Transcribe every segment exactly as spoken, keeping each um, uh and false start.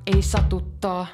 ei satuttaa.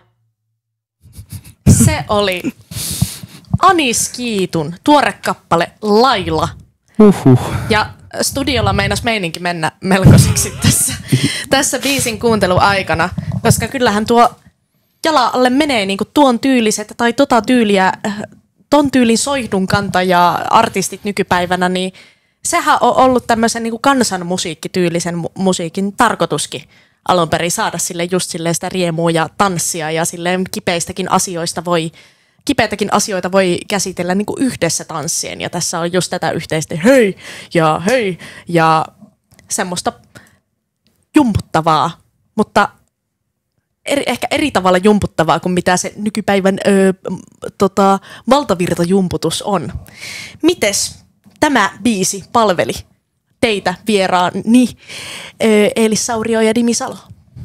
Se oli Anis Kiitun tuore kappale Laila. Uhuh. Ja studiolla meinas meininki mennä melkoiseksi tässä, tässä biisin kuuntelun aikana, koska kyllähän tuo jala alle menee niinku tuon tyyliset tai tota tyyliä, ton tyylin soihdun kantaja artistit nykypäivänä, niin sehän on ollut tämmöisen niinku kansanmusiikkityylisen mu- musiikin tarkoituskin alun perin saada sille just silleen sitä riemua ja tanssia ja silleen kipeistäkin asioista voi, kipeitäkin asioita voi käsitellä niinku yhdessä tanssien ja tässä on just tätä yhteistä hei ja hei ja semmoista jumputtavaa, mutta eri, ehkä eri tavalla jumputtavaa kuin mitä se nykypäivän öö, tota, valtavirtajumputus on. Mites tämä biisi palveli teitä vieraani öö, Eelis Saurio ja Dimi Salo?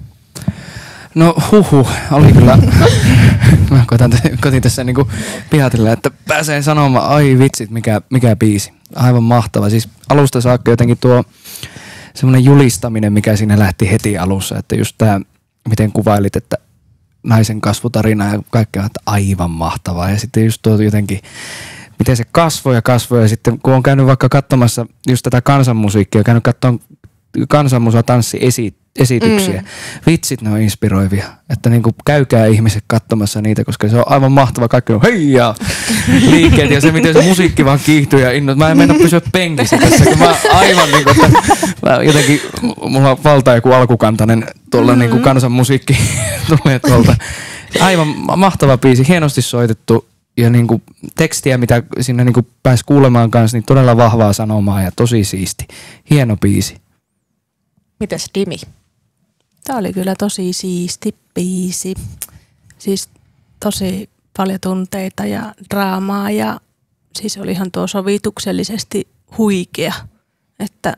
No huhu, oli kyllä. Mä koitan, koitin tässä niinku pihatella, että pääsee sanomaan, ai vitsit, mikä, mikä biisi. Aivan mahtava. Siis alusta saakka jotenkin tuo semmoinen julistaminen, mikä siinä lähti heti alussa, että just tää, miten kuvailit, että naisen kasvutarina ja kaikkea, että aivan mahtavaa. Ja sitten just tuo jotenkin, miten se kasvoi ja kasvoi. Ja sitten kun on käynyt vaikka katsomassa just tätä kansanmusiikkia, käynyt katsomaan kansanmusa tanssiesityksiä. Mm. Vitsit, ne on inspiroivia. Että niinku käykää ihmiset katsomassa niitä, koska se on aivan mahtava. Kaikki on hei ja liikkeet ja se, miten se musiikki vaan kiihtyy ja inno. Mä en mennä pysyä penkissä tässä, kun mä aivan niinku, että mä jotenkin, mulla on valtaa joku alkukantainen tuolla mm-hmm. niinku kansanmusiikki tulee tuolta. Aivan mahtava biisi, hienosti soitettu ja niinku tekstiä, mitä siinä niinku pääsi kuulemaan kanssa, niin todella vahvaa sanomaa ja tosi siisti. Hieno biisi. Mites Dimi? Tämä oli kyllä tosi siisti biisi. Siis tosi paljon tunteita ja draamaa ja siis olihan tuo sovituksellisesti huikea, että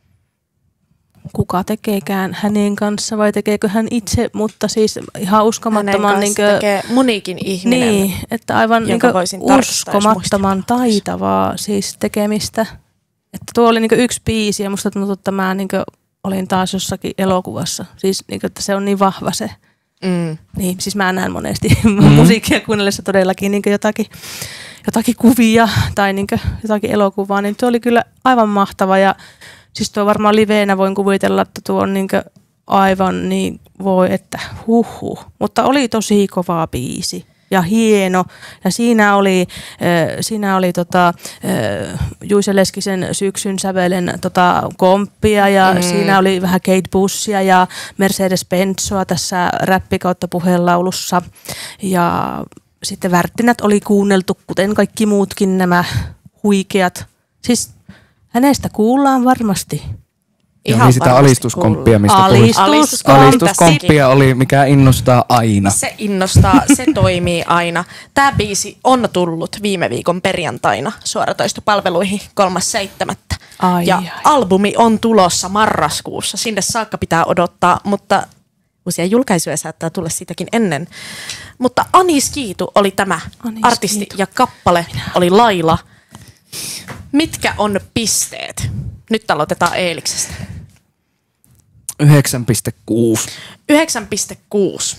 kuka tekeekään hänen kanssa vai tekeekö hän itse, mutta siis ihan uskomattoman niin kuin, tekee monikin ihminen. Niin, että aivan niin uskomattoman taitavaa siis tekemistä. Että tuo oli niin yksi biisi ja musta tuntuu, että mä niin olin taas jossakin elokuvassa. Siis niin kuin, että se on niin vahva se. Mm. Niin, siis mä näen monesti mm. musiikkia kuunnellessa todellakin niin jotakin, jotakin kuvia tai niin jotakin elokuvaa. Niin tuo oli kyllä aivan mahtava ja siis tuo varmaan liveenä voin kuvitella, että tuo on niin aivan niin voi, että huhhuh. Mutta oli tosi kova biisi. Ja hieno. Ja siinä oli, äh, siinä oli tota, äh, Juise Leskisen Syksyn sävelen tota, komppia ja mm. siinä oli vähän Kate Bussia ja Mercedes Benzoa tässä räppi kautta puheenlaulussa. Ja sitten Värttinät oli kuunneltu, kuten kaikki muutkin nämä huikeat. Siis hänestä kuullaan varmasti. Ja oli sitä alistuskomppia, mistä Alistus, puhuit. Alistuskomppia oli, mikä innostaa aina. Se innostaa, se toimii aina. Tämä biisi on tullut viime viikon perjantaina suoratoistopalveluihin kolmas seitsemättä. Ai, ja ai. albumi on tulossa marraskuussa. Sinne saakka pitää odottaa, mutta uusia julkaisuja saattaa tulla siitäkin ennen. Mutta Anis Kiitu oli tämä Anis artisti Kiitu. Ja kappale Minä. Oli Laila. Mitkä on pisteet? Nyt aloitetaan Eeliksestä. yhdeksän pilkku kuusi. yhdeksän pilkku kuusi.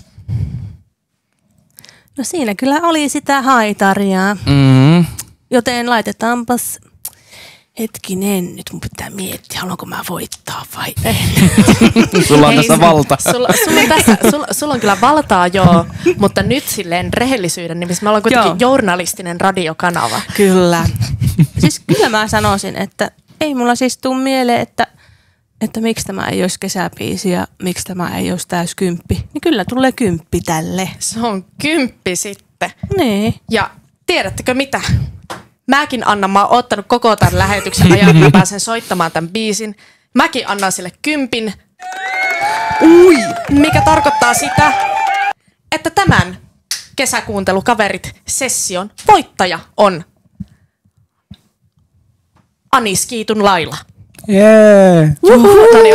No siinä kyllä oli sitä haitaria. Mm. Joten laitetaanpas, hetkinen, nyt mun pitää miettiä, haluanko mä voittaa vai en. Sulla on tässä valta. Sulla, sulla, on tässä, sulla, sulla on kyllä valtaa, joo, mutta nyt silleen rehellisyyden nimissä. Me ollaan kuitenkin joo. journalistinen radiokanava. Kyllä. Siis kyllä mä sanoisin, että ei mulla siis tuu mieleen, että, että miksi tämä ei olisi kesäbiisi ja miksi tämä ei olisi täyskymppi. Niin kyllä tulee kymppi tälle. Se on kymppi sitten. Niin. Ja tiedättekö mitä? Mäkin annan, mä oon ottanut koko tämän lähetyksen ajan, että mä pääsen soittamaan tämän biisin. Mäkin annan sille kympin. Ui! Mikä tarkoittaa sitä, että tämän kesäkuuntelukaverit session voittaja on Anis Kiitun Laila. Jee! Yeah.